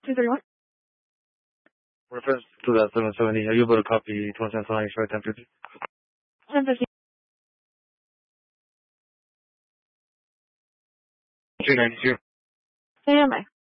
231. Reference to that 770, are you able to copy 27 Solani Short 1050? 1050. 392. Stand by.